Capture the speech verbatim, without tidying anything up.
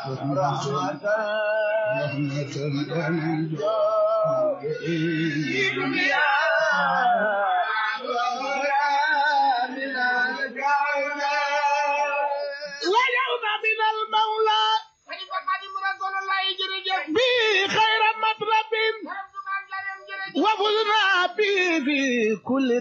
ويوم من المولى بخير مطلب وفزنا به في كل